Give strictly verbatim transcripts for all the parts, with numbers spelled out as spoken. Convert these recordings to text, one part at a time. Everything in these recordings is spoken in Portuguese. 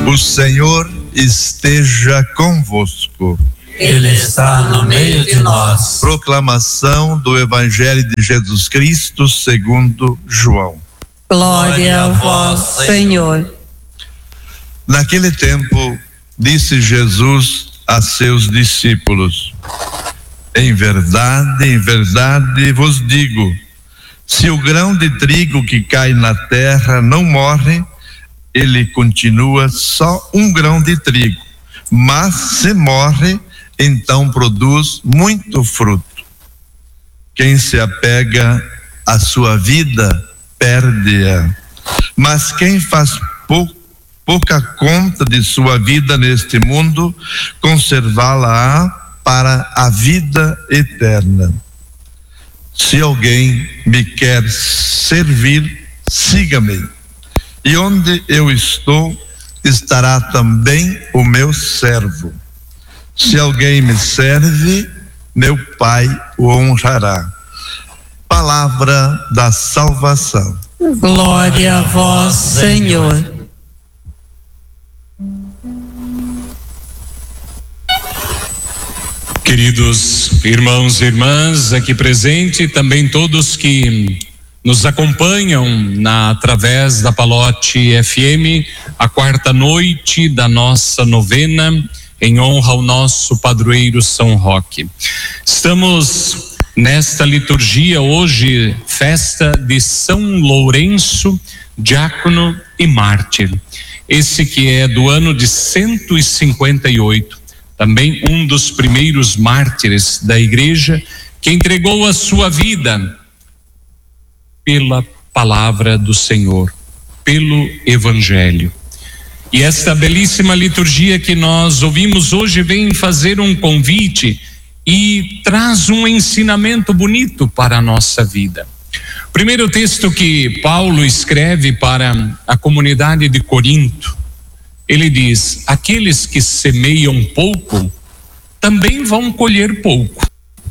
O Senhor esteja convosco. Ele está no meio de nós. Proclamação do Evangelho de Jesus Cristo segundo João. Glória a vós, Senhor. Naquele tempo, disse Jesus a seus discípulos: em verdade, em verdade vos digo, se o grão de trigo que cai na terra não morre, ele continua só um grão de trigo, mas se morre, então produz muito fruto. Quem se apega à sua vida, perde-a, mas quem faz pou, pouca conta de sua vida neste mundo, conservá-la-á para a vida eterna. Se alguém me quer servir, siga-me, e onde eu estou, estará também o meu servo. Se alguém me serve, meu Pai o honrará. Palavra da salvação. Glória a vós, Senhor. Queridos irmãos e irmãs aqui presentes, também todos que nos acompanham na, através da Palote F M, a quarta noite da nossa novena, em honra ao nosso padroeiro São Roque. Estamos nesta liturgia hoje, festa de São Lourenço, diácono e mártir. Esse que é do ano de cento e cinquenta e oito, também um dos primeiros mártires da igreja, que entregou a sua vida pela palavra do Senhor, pelo Evangelho. E esta belíssima liturgia que nós ouvimos hoje vem fazer um convite e traz um ensinamento bonito para a nossa vida. O primeiro texto que Paulo escreve para a comunidade de Corinto, ele diz: aqueles que semeiam pouco também vão colher pouco.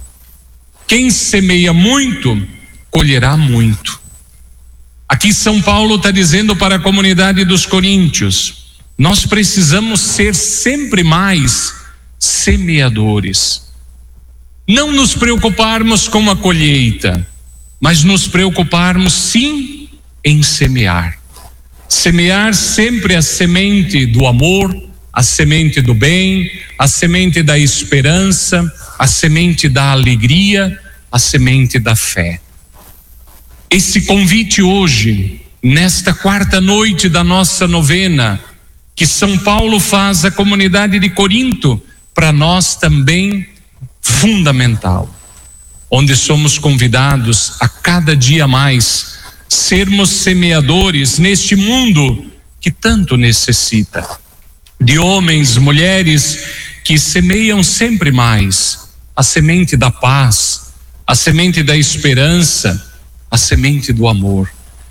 Quem semeia muito, colherá muito. Aqui São Paulo está dizendo para a comunidade dos coríntios: nós precisamos ser sempre mais semeadores. Não nos preocuparmos com a colheita, mas nos preocuparmos sim em semear. Semear sempre a semente do amor, a semente do bem, a semente da esperança, a semente da alegria, a semente da fé. Esse convite hoje, nesta quarta noite da nossa novena, que São Paulo faz à comunidade de Corinto, para nós também fundamental, onde somos convidados a cada dia mais sermos semeadores neste mundo que tanto necessita de homens, mulheres que semeiam sempre mais a semente da paz, a semente da esperança, a semente do amor.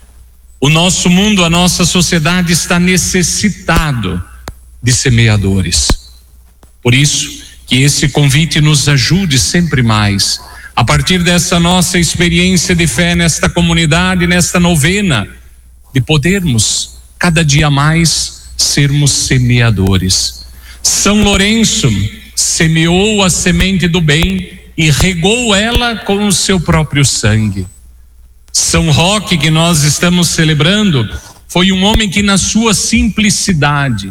O nosso mundo, a nossa sociedade está necessitado de semeadores. Por isso que esse convite nos ajude sempre mais, a partir dessa nossa experiência de fé nesta comunidade, nesta novena, de podermos cada dia mais sermos semeadores. São Lourenço semeou a semente do bem e regou ela com o seu próprio sangue. São Roque, que nós estamos celebrando, foi um homem que na sua simplicidade,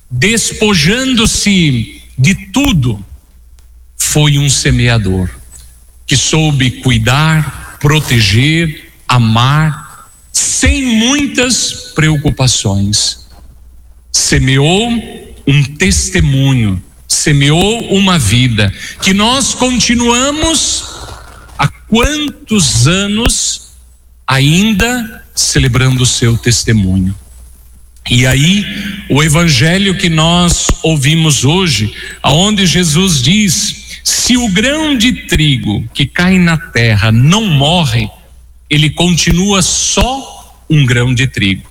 despojando-se de tudo, foi um semeador que soube cuidar, proteger, amar, sem muitas preocupações. Semeou um testemunho, semeou uma vida que nós continuamos há quantos anos ainda celebrando o seu testemunho. E aí, o evangelho que nós ouvimos hoje, aonde Jesus diz: se o grão de trigo que cai na terra não morre, ele continua só um grão de trigo.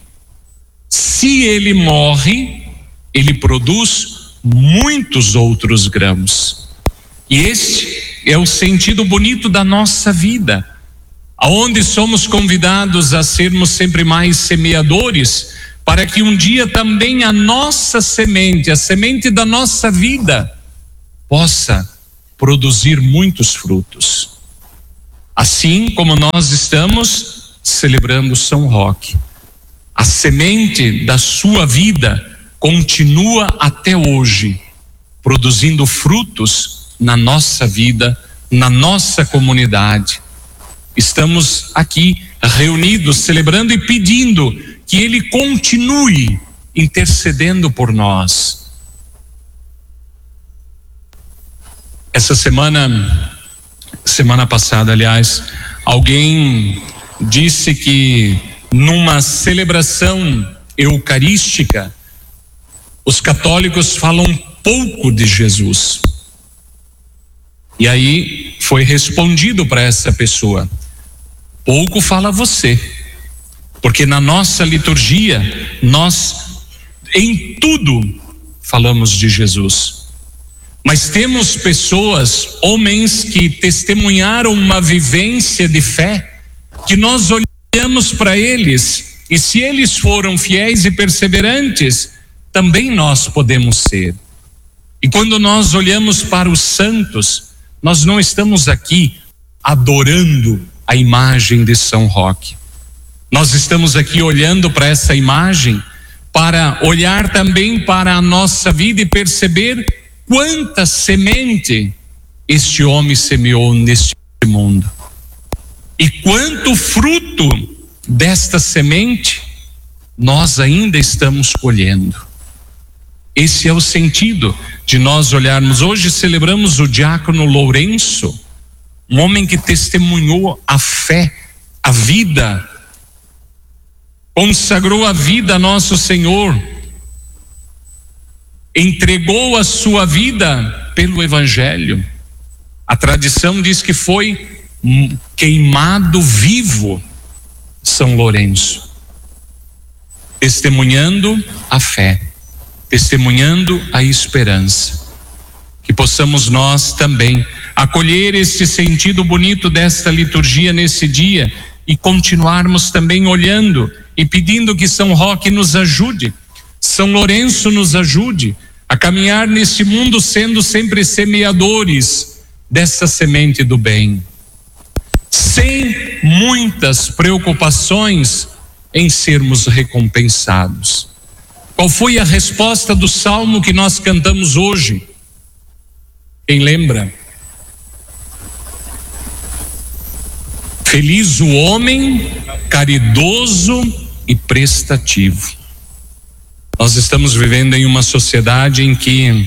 Se ele morre, ele produz muitos outros grãos. E este é o sentido bonito da nossa vida, aonde somos convidados a sermos sempre mais semeadores, para que um dia também a nossa semente, a semente da nossa vida, possa produzir muitos frutos. Assim como nós estamos celebrando São Roque, a semente da sua vida continua até hoje, produzindo frutos na nossa vida, na nossa comunidade. Estamos aqui reunidos, celebrando e pedindo que Ele continue intercedendo por nós. Essa semana, semana passada, aliás, alguém disse que numa celebração eucarística, os católicos falam pouco de Jesus. E aí foi respondido para essa pessoa: pouco fala você, porque na nossa liturgia nós em tudo falamos de Jesus. Mas temos pessoas, homens que testemunharam uma vivência de fé, que nós olhamos para eles, e se eles foram fiéis e perseverantes, também nós podemos ser. E quando nós olhamos para os santos, nós não estamos aqui adorando a imagem de São Roque. Nós estamos aqui olhando para essa imagem para olhar também para a nossa vida e perceber quanta semente este homem semeou neste mundo. E quanto fruto desta semente nós ainda estamos colhendo. Esse é o sentido de nós olharmos. Hoje celebramos o diácono Lourenço, um homem que testemunhou a fé, a vida, consagrou a vida a nosso Senhor, entregou a sua vida pelo Evangelho. A tradição diz que foi queimado vivo São Lourenço, testemunhando a fé, testemunhando a esperança. Que possamos nós também acolher esse sentido bonito desta liturgia nesse dia e continuarmos também olhando e pedindo que São Roque nos ajude, São Lourenço nos ajude a caminhar nesse mundo sendo sempre semeadores dessa semente do bem, sem muitas preocupações em sermos recompensados. Qual foi a resposta do salmo que nós cantamos hoje? Quem lembra? Feliz o homem caridoso e prestativo. Nós estamos vivendo em uma sociedade em que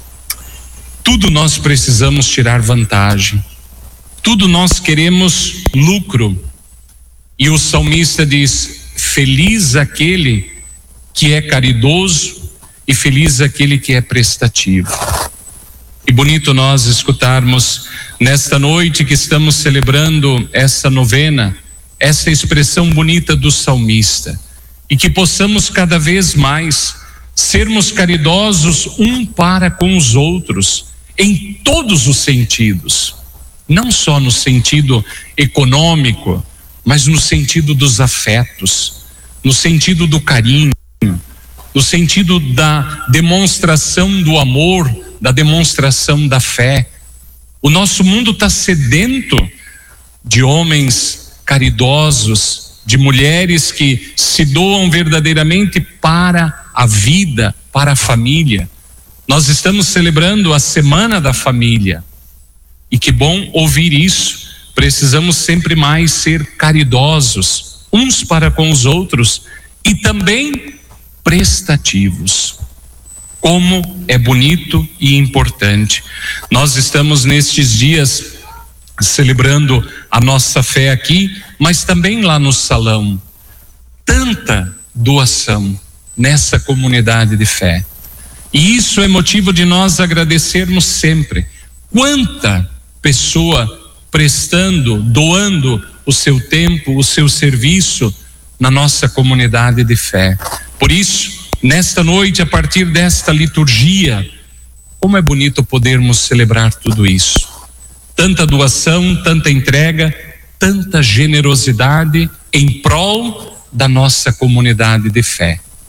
tudo nós precisamos tirar vantagem, tudo nós queremos lucro. E o salmista diz: feliz aquele que é caridoso e feliz aquele que é prestativo. E bonito nós escutarmos nesta noite que estamos celebrando essa novena, essa expressão bonita do salmista, e que possamos cada vez mais sermos caridosos um para com os outros, em todos os sentidos, não só no sentido econômico, mas no sentido dos afetos, no sentido do carinho, no sentido da demonstração do amor, da demonstração da fé. O nosso mundo está sedento de homens caridosos, de mulheres que se doam verdadeiramente para a vida, para a família. Nós estamos celebrando a Semana da Família, e que bom ouvir isso. Precisamos sempre mais ser caridosos uns para com os outros e também prestativos. Como é bonito e importante. Nós estamos nestes dias celebrando a nossa fé aqui, mas também lá no salão. Tanta doação nessa comunidade de fé. E isso é motivo de nós agradecermos sempre. Quanta pessoa prestando, doando o seu tempo, o seu serviço na nossa comunidade de fé. Por isso, nesta noite, a partir desta liturgia, como é bonito podermos celebrar tudo isso. Tanta doação, tanta entrega, tanta generosidade em prol da nossa comunidade de fé.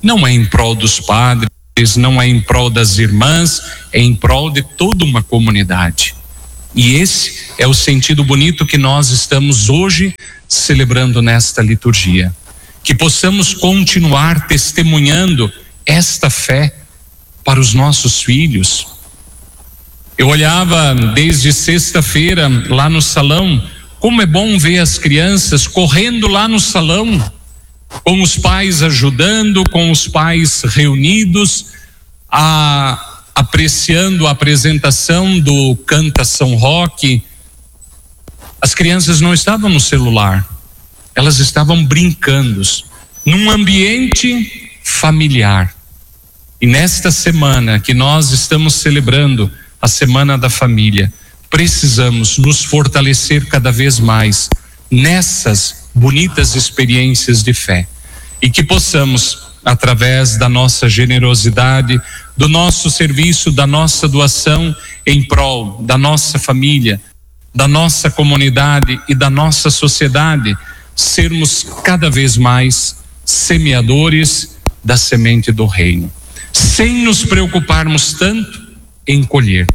não é em prol dos padres, não é em prol das irmãs, é em prol de toda uma comunidade. E esse é o sentido bonito que nós estamos hoje celebrando nesta liturgia. Que possamos continuar testemunhando esta fé para os nossos filhos. Eu olhava desde sexta-feira lá no salão, como é bom ver as crianças correndo lá no salão, com os pais ajudando, com os pais reunidos, a, apreciando a apresentação do Canta São Roque. As crianças não estavam no celular, elas estavam brincando, num ambiente familiar. E nesta semana que nós estamos celebrando a Semana da Família, precisamos nos fortalecer cada vez mais nessas bonitas experiências de fé, e que possamos, através da nossa generosidade, do nosso serviço, da nossa doação em prol da nossa família, da nossa comunidade e da nossa sociedade, sermos cada vez mais semeadores da semente do reino, sem nos preocuparmos tanto em colher.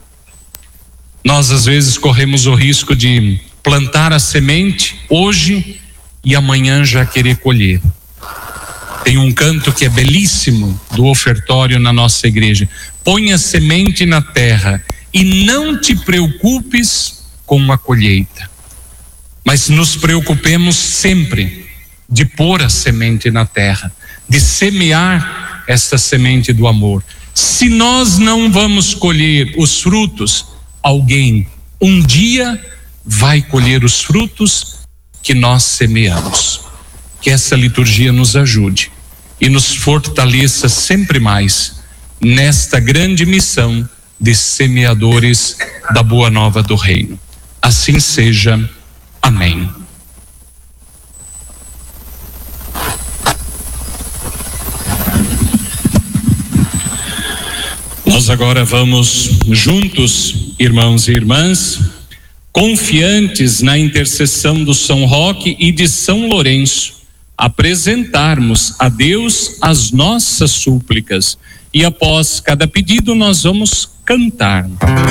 Nós às vezes corremos o risco de plantar a semente hoje e amanhã já querer colher. Tem um canto que é belíssimo do ofertório na nossa igreja: põe a semente na terra e não te preocupes com a colheita, mas nos preocupemos sempre de pôr a semente na terra, de semear esta semente do amor. Se nós não vamos colher os frutos, alguém um dia vai colher os frutos que nós semeamos. Que essa liturgia nos ajude e nos fortaleça sempre mais nesta grande missão de semeadores da boa nova do reino. Assim seja. Amém. Nós agora vamos juntos, irmãos e irmãs, confiantes na intercessão do São Roque e de São Lourenço, apresentarmos a Deus as nossas súplicas, e após cada pedido nós vamos cantar.